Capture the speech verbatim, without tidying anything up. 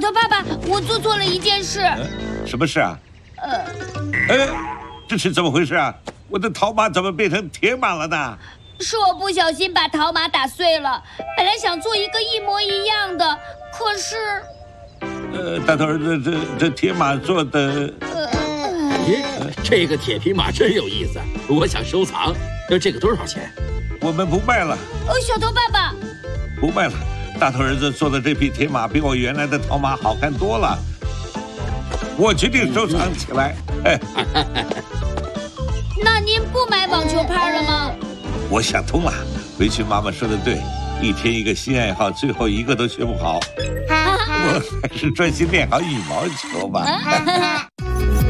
头爸爸，我做错了一件事。 呃、什么事啊？ 呃， 哎，这是怎么回事啊？我的陶马怎么变成铁马了呢？ 是我不小心把陶马打碎了，本来想做一个一模一样的，可是…… 呃，大头儿子，这这铁马做的…… 呃， 咦，这个铁皮马真有意思，我想收藏。呃，这个多少钱？ 我们不卖了。 哦，小头爸爸， 不卖了。大头儿子做的这匹铁马比我原来的陶马好看多了，我决定收藏起来。哎， 那您不买网球拍了吗？ 我想通了，围裙妈妈说的对，一天一个新爱好，最后一个都学不好，我还是专心练好羽毛球吧。